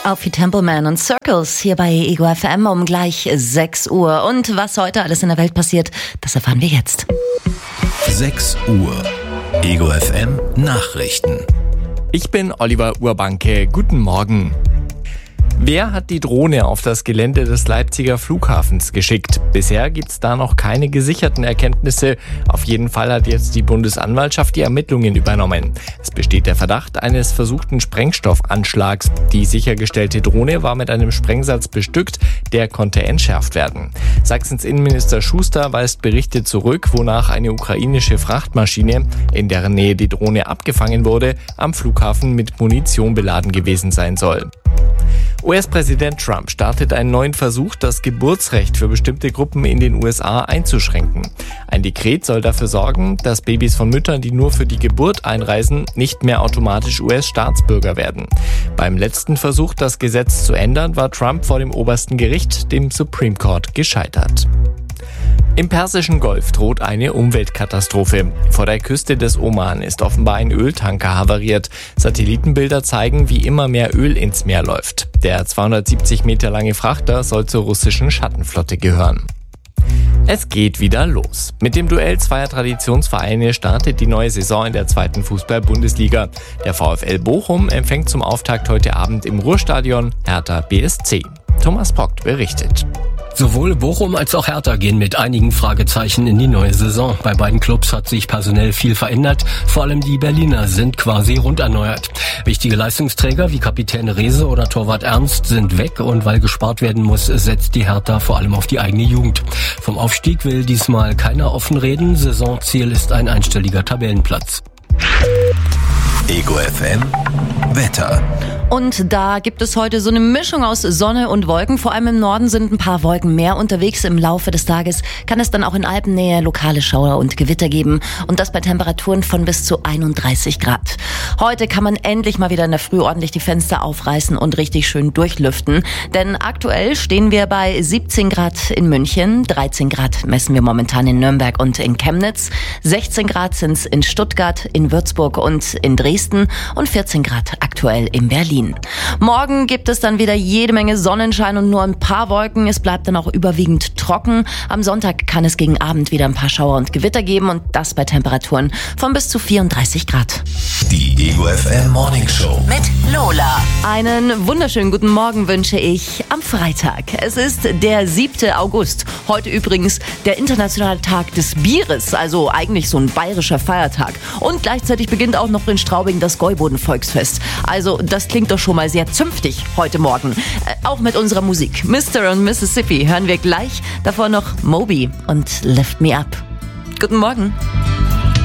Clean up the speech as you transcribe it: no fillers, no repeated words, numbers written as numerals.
Auf die Templeman und Circles hier bei Ego FM um gleich 6 Uhr. Und was heute alles in der Welt passiert, das erfahren wir jetzt. 6 Uhr. Ego FM Nachrichten. Ich bin Oliver Urbanke. Guten Morgen. Wer hat die Drohne auf das Gelände des Leipziger Flughafens geschickt? Bisher gibt's da noch keine gesicherten Erkenntnisse. Auf jeden Fall hat jetzt die Bundesanwaltschaft die Ermittlungen übernommen. Es besteht der Verdacht eines versuchten Sprengstoffanschlags. Die sichergestellte Drohne war mit einem Sprengsatz bestückt, der konnte entschärft werden. Sachsens Innenminister Schuster weist Berichte zurück, wonach eine ukrainische Frachtmaschine, in deren Nähe die Drohne abgefangen wurde, am Flughafen mit Munition beladen gewesen sein soll. US-Präsident Trump startet einen neuen Versuch, das Geburtsrecht für bestimmte Gruppen in den USA einzuschränken. Ein Dekret soll dafür sorgen, dass Babys von Müttern, die nur für die Geburt einreisen, nicht mehr automatisch US-Staatsbürger werden. Beim letzten Versuch, das Gesetz zu ändern, war Trump vor dem obersten Gericht, dem Supreme Court, gescheitert. Im Persischen Golf droht eine Umweltkatastrophe. Vor der Küste des Oman ist offenbar ein Öltanker havariert. Satellitenbilder zeigen, wie immer mehr Öl ins Meer läuft. Der 270 Meter lange Frachter soll zur russischen Schattenflotte gehören. Es geht wieder los. Mit dem Duell zweier Traditionsvereine startet die neue Saison in der 2. Fußball-Bundesliga. Der VfL Bochum empfängt zum Auftakt heute Abend im Ruhrstadion Hertha BSC. Thomas Pockt berichtet. Sowohl Bochum als auch Hertha gehen mit einigen Fragezeichen in die neue Saison. Bei beiden Clubs hat sich personell viel verändert. Vor allem die Berliner sind quasi runderneuert. Wichtige Leistungsträger wie Kapitän Rehse oder Torwart Ernst sind weg und weil gespart werden muss, setzt die Hertha vor allem auf die eigene Jugend. Vom Aufstieg will diesmal keiner offen reden. Saisonziel ist ein einstelliger Tabellenplatz. Ego FM Wetter. Und da gibt es heute so eine Mischung aus Sonne und Wolken. Vor allem im Norden sind ein paar Wolken mehr unterwegs. Im Laufe des Tages kann es dann auch in Alpennähe lokale Schauer und Gewitter geben. Und das bei Temperaturen von bis zu 31 Grad. Heute kann man endlich mal wieder in der Früh ordentlich die Fenster aufreißen und richtig schön durchlüften. Denn aktuell stehen wir bei 17 Grad in München. 13 Grad messen wir momentan in Nürnberg und in Chemnitz. 16 Grad sind es in Stuttgart, in Würzburg und in Dresden. Und 14 Grad aktuell in Berlin. Morgen gibt es dann wieder jede Menge Sonnenschein und nur ein paar Wolken. Es bleibt dann auch überwiegend trocken. Am Sonntag kann es gegen Abend wieder ein paar Schauer und Gewitter geben und das bei Temperaturen von bis zu 34 Grad. Die Ego FM Morning Show mit Lola. Einen wunderschönen guten Morgen wünsche ich am Freitag. Es ist der 7. August. Heute übrigens der internationale Tag des Bieres, also eigentlich so ein bayerischer Feiertag. Und gleichzeitig beginnt auch noch in Straubing das Gäuboden-Volksfest. Also das klingt doch schon mal sehr zünftig heute Morgen. Auch mit unserer Musik. Mr. und Mississippi hören wir gleich. Davor noch Moby und Lift Me Up. Guten Morgen.